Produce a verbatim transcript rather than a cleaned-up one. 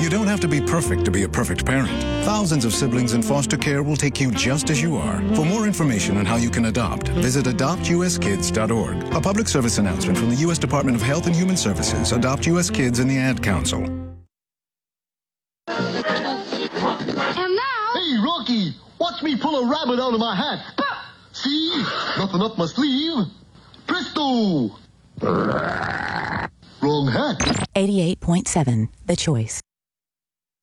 You don't have to be perfect to be a perfect parent. Thousands of siblings in foster care will take you just as you are. For more information on how you can adopt, visit adopt u s kids dot org. A public service announcement from the U S Department of Health and Human Services, Adopt U S Kids, and the Ad Council. And now... Hey, Rocky, watch me pull a rabbit out of my hat. See? Nothing up my sleeve. Presto! Wrong hat. eighty-eight point seven, The Choice.